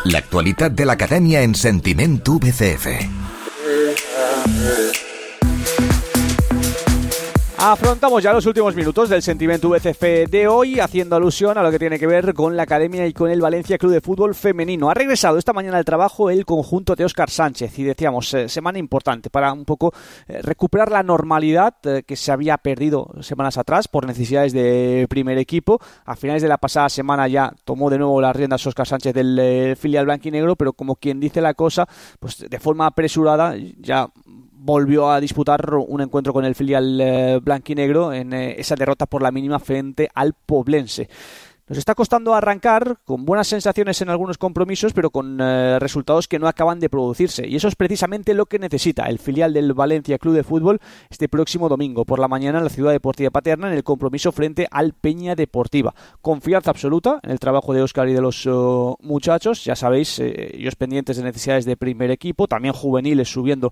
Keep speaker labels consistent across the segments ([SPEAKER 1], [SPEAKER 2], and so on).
[SPEAKER 1] L'actualitat de l'acadèmia en Sentiment VCF.
[SPEAKER 2] Afrontamos ya los últimos minutos del Sentiment VCF de hoy, haciendo alusión a lo que tiene que ver con la academia y con el Valencia Club de Fútbol Femenino. Ha regresado esta mañana al trabajo el conjunto de Óscar Sánchez y decíamos, semana importante para un poco recuperar la normalidad que se había perdido semanas atrás por necesidades de primer equipo. A finales de la pasada semana ya tomó de nuevo las riendas Óscar Sánchez del filial blanquinegro, pero como quien dice la cosa, pues de forma apresurada ya volvió a disputar un encuentro con el filial blanquinegro en esa derrota por la mínima frente al Poblense. Nos está costando arrancar con buenas sensaciones en algunos compromisos, pero con resultados que no acaban de producirse. Y eso es precisamente lo que necesita el filial del Valencia Club de Fútbol este próximo domingo por la mañana en la Ciudad Deportiva Paterna en el compromiso frente al Peña Deportiva. Confianza absoluta en el trabajo de Óscar y de los muchachos. Ya sabéis, ellos pendientes de necesidades de primer equipo, también juveniles subiendo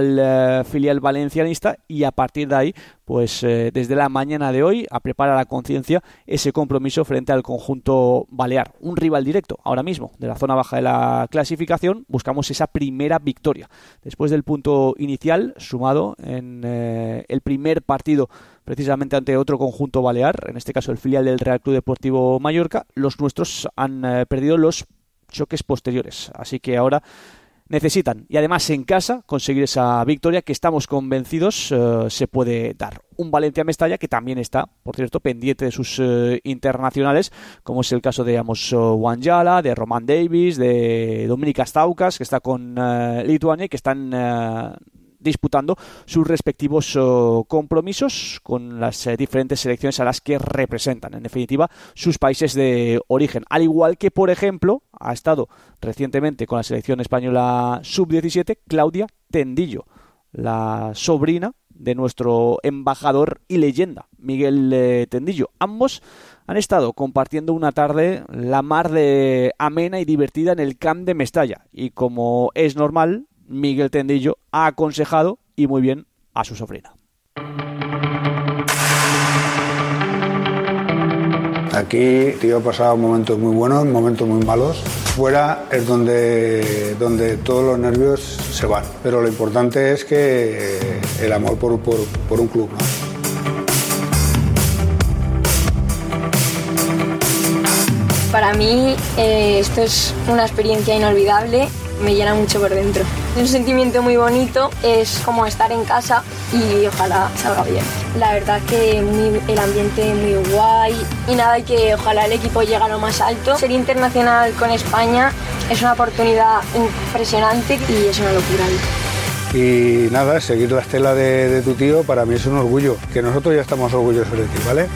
[SPEAKER 2] al filial valencianista, y a partir de ahí, pues desde la mañana de hoy a preparar a conciencia ese compromiso frente al conjunto balear, un rival directo ahora mismo de la zona baja de la clasificación. Buscamos esa primera victoria después del punto inicial sumado en el primer partido precisamente ante otro conjunto balear, en este caso el filial del Real Club Deportivo Mallorca. Los nuestros han perdido los choques posteriores, así que ahora necesitan, y además en casa, conseguir esa victoria que estamos convencidos se puede dar. Un Valencia-Mestalla que también está, por cierto, pendiente de sus internacionales, como es el caso de Amos Wanjala, de Roman Davis, de Dominika Staukas, que está con Lituania, y que están disputando sus respectivos compromisos con las diferentes selecciones a las que representan, en definitiva, sus países de origen. Al igual que, por ejemplo, ha estado recientemente con la selección española sub-17 Claudia Tendillo, la sobrina de nuestro embajador y leyenda Miguel Tendillo. Ambos han estado compartiendo una tarde la mar de amena y divertida en el Camp de Mestalla, y como es normal, Miguel Tendillo ha aconsejado, y muy bien, a su sobrina.
[SPEAKER 3] Aquí tío, he pasado momentos muy buenos, momentos muy malos. Fuera es donde todos los nervios se van, pero lo importante es que el amor por un club, ¿no?
[SPEAKER 4] Para mí esto es una experiencia inolvidable, me llena mucho por dentro. Es un sentimiento muy bonito, es como estar en casa y ojalá salga bien. La verdad que el ambiente muy guay y nada, y que ojalá el equipo llegue a lo más alto. Ser internacional con España es una oportunidad impresionante y es una locura.
[SPEAKER 3] Y nada, seguir la estela de tu tío para mí es un orgullo, que nosotros ya estamos orgullosos de ti, ¿vale?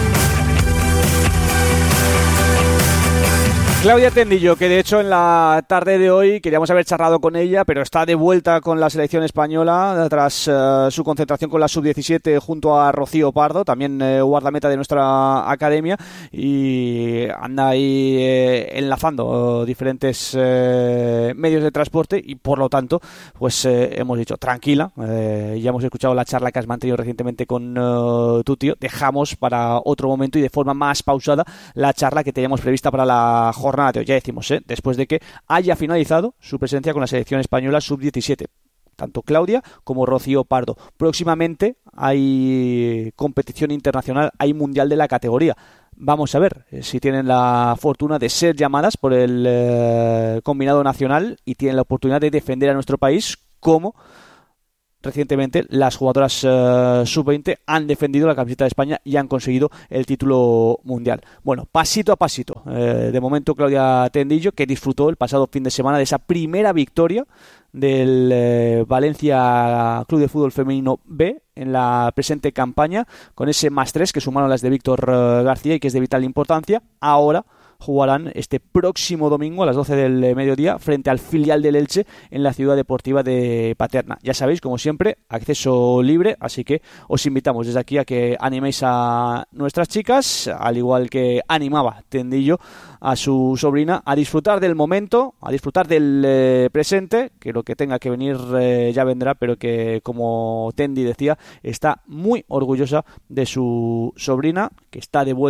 [SPEAKER 2] Claudia Tendillo, que de hecho en la tarde de hoy queríamos haber charlado con ella, pero está de vuelta con la selección española tras su concentración con la sub-17 junto a Rocío Pardo, también guardameta de nuestra academia, y anda ahí enlazando diferentes medios de transporte, y por lo tanto pues hemos dicho tranquila, ya hemos escuchado la charla que has mantenido recientemente con tu tío, dejamos para otro momento y de forma más pausada la charla que teníamos prevista para la jornada de hoy, ya decimos, después de que haya finalizado su presencia con la selección española sub-17, tanto Claudia como Rocío Pardo. Próximamente hay competición internacional, hay mundial de la categoría. Vamos a ver si tienen la fortuna de ser llamadas por el combinado nacional y tienen la oportunidad de defender a nuestro país, como recientemente las jugadoras sub-20 han defendido la camiseta de España y han conseguido el título mundial. Bueno, pasito a pasito. De momento Claudia Tendillo, que disfrutó el pasado fin de semana de esa primera victoria del Valencia Club de Fútbol Femenino B en la presente campaña, con ese +3 que sumaron las de Víctor García y que es de vital importancia. Ahora jugarán este próximo domingo a las 12 del mediodía frente al filial del Elche en la Ciudad Deportiva de Paterna. Ya sabéis, como siempre, acceso libre, así que os invitamos desde aquí a que animéis a nuestras chicas, al igual que animaba Tendillo a su sobrina, a disfrutar del momento, a disfrutar del presente, que lo que tenga que venir ya vendrá, pero que, como Tendi decía, está muy orgullosa de su sobrina, que está de vuelta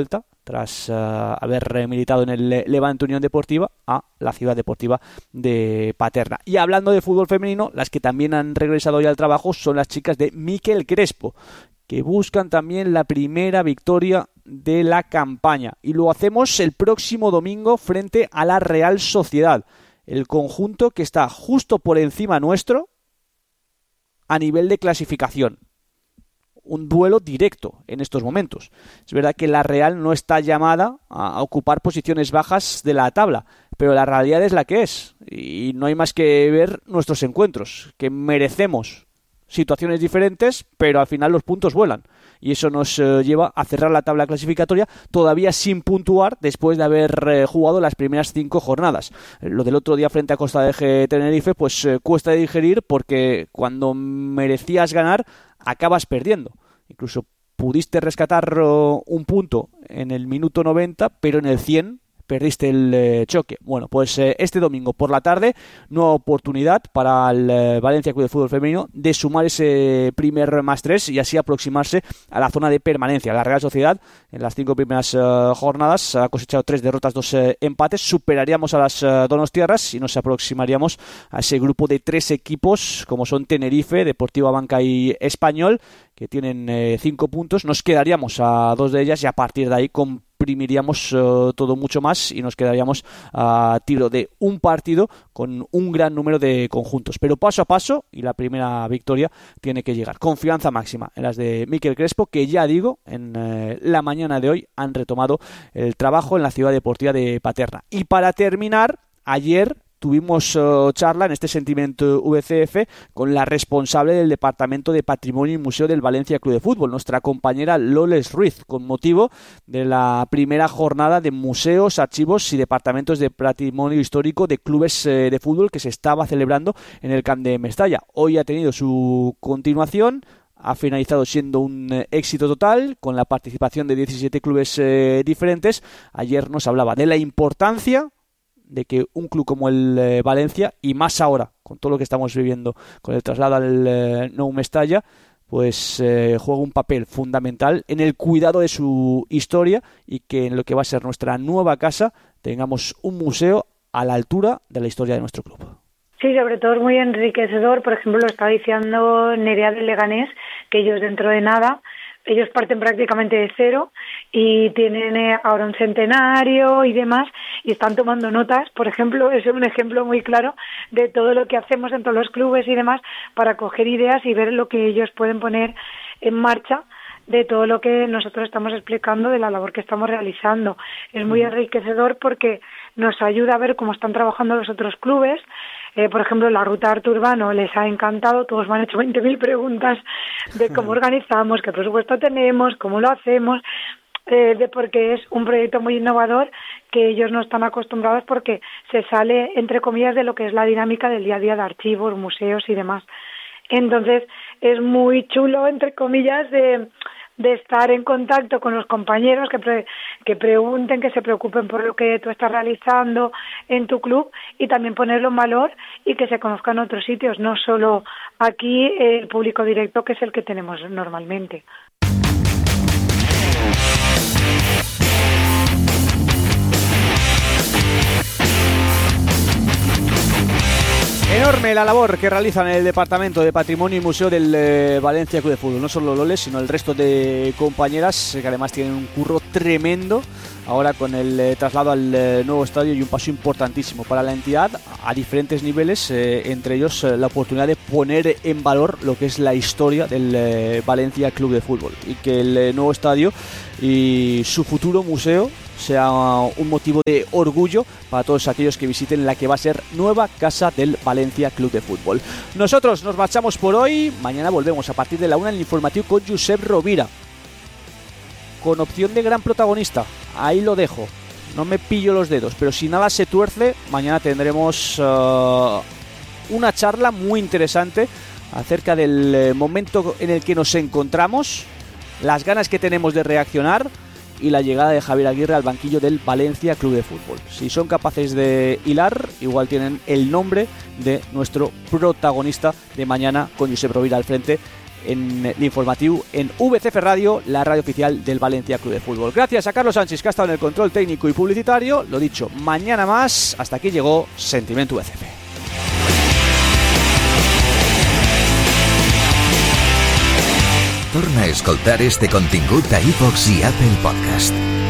[SPEAKER 2] tras haber militado en el Levante Unión Deportiva, a la Ciudad Deportiva de Paterna. Y hablando de fútbol femenino, las que también han regresado hoy al trabajo son las chicas de Miquel Crespo, que buscan también la primera victoria de la campaña. Y lo hacemos el próximo domingo frente a la Real Sociedad, el conjunto que está justo por encima nuestro a nivel de clasificación. Un duelo directo en estos momentos. Es verdad que la Real no está llamada a ocupar posiciones bajas de la tabla, pero la realidad es la que es, y no hay más que ver nuestros encuentros, que merecemos situaciones diferentes, pero al final los puntos vuelan, y eso nos lleva a cerrar la tabla clasificatoria todavía sin puntuar después de haber jugado las primeras 5 jornadas. Lo del otro día frente a Costa de Tenerife pues cuesta de digerir, porque cuando merecías ganar acabas perdiendo. Incluso pudiste rescatar un punto en el minuto 90, pero en el 100 perdiste el choque. Bueno, pues este domingo por la tarde, nueva oportunidad para el Valencia Club de Fútbol Femenino de sumar ese primer +3 y así aproximarse a la zona de permanencia. La Real Sociedad en las 5 primeras jornadas ha cosechado 3 derrotas, 2 empates. Superaríamos a las donostiarras y nos aproximaríamos a ese grupo de 3 equipos como son Tenerife, Deportiva Banca y Español, que tienen 5 puntos. Nos quedaríamos a 2 de ellas y a partir de ahí comprimiríamos todo mucho más y nos quedaríamos a tiro de un partido con un gran número de conjuntos. Pero paso a paso, y la primera victoria tiene que llegar. Confianza máxima en las de Miquel Crespo, que ya digo, en la mañana de hoy han retomado el trabajo en la Ciudad Deportiva de Paterna. Y para terminar, ayer tuvimos charla en este Sentimiento VCF con la responsable del Departamento de Patrimonio y Museo del Valencia Club de Fútbol, nuestra compañera Loles Ruiz, con motivo de la primera jornada de museos, archivos y departamentos de patrimonio histórico de clubes de fútbol que se estaba celebrando en el Camp de Mestalla. Hoy ha tenido su continuación. Ha finalizado siendo un éxito total, con la participación de 17 clubes diferentes. Ayer nos hablaba de la importancia de que un club como el Valencia, y más ahora con todo lo que estamos viviendo con el traslado al Nou Mestalla, pues juega un papel fundamental en el cuidado de su historia, y que en lo que va a ser nuestra nueva casa tengamos un museo a la altura de la historia de nuestro club.
[SPEAKER 5] Sí, sobre todo es muy enriquecedor. Por ejemplo, lo está diciendo Nerea del Leganés, que ellos dentro de nada, ellos parten prácticamente de cero y tienen ahora un centenario y demás, y están tomando notas. Por ejemplo, es un ejemplo muy claro de todo lo que hacemos en todos los clubes y demás para coger ideas y ver lo que ellos pueden poner en marcha de todo lo que nosotros estamos explicando, de la labor que estamos realizando. Es muy enriquecedor porque nos ayuda a ver cómo están trabajando los otros clubes. Por ejemplo, la ruta Arte Urbano les ha encantado, todos me han hecho 20.000 preguntas de cómo organizamos, qué presupuesto tenemos, cómo lo hacemos, porque es un proyecto muy innovador que ellos no están acostumbrados, porque se sale, entre comillas, de lo que es la dinámica del día a día de archivos, museos y demás. Entonces, es muy chulo, entre comillas, de estar en contacto con los compañeros, que pregunten, que se preocupen por lo que tú estás realizando en tu club, y también ponerlo en valor y que se conozcan otros sitios, no solo aquí el público directo, que es el que tenemos normalmente.
[SPEAKER 2] Enorme la labor que realizan en el Departamento de Patrimonio y Museo del Valencia Club de Fútbol. No solo Loles, sino el resto de compañeras, que además tienen un curro tremendo ahora con el traslado al nuevo estadio, y un paso importantísimo para la entidad a diferentes niveles, entre ellos la oportunidad de poner en valor lo que es la historia del Valencia Club de Fútbol, y que el nuevo estadio y su futuro museo sea un motivo de orgullo para todos aquellos que visiten la que va a ser nueva casa del Valencia Club de Fútbol. Nosotros nos marchamos por hoy. Mañana volvemos a partir de la 1 en el informativo con Josep Rovira, con opción de gran protagonista. Ahí lo dejo, no me pillo los dedos, pero si nada se tuerce, mañana tendremos una charla muy interesante acerca del momento en el que nos encontramos, las ganas que tenemos de reaccionar y la llegada de Javier Aguirre al banquillo del Valencia Club de Fútbol. Si son capaces de hilar, igual tienen el nombre de nuestro protagonista de mañana, con Josep Rovira al frente, en l'informatiu en VCF Radio, la radio oficial del Valencia Club de Fútbol. Gracias a Carlos Sánchez, que ha estado en el control técnico y publicitario. Lo dicho, mañana más. Hasta aquí llegó Sentiment VCF.
[SPEAKER 1] Torna a escoltar este contingut a iVoox i Apple Podcast.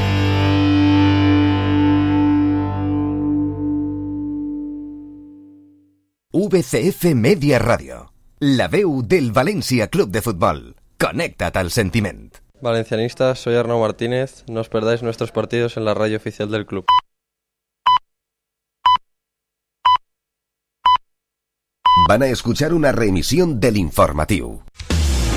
[SPEAKER 1] VCF Media Radio, la veu del València Club de Fútbol. Connecta't al sentiment.
[SPEAKER 6] Valencianistas, soy Arnau Martínez. No os perdáis nuestros partidos en la radio oficial del club.
[SPEAKER 1] Van a escuchar una reemisión del informatiu.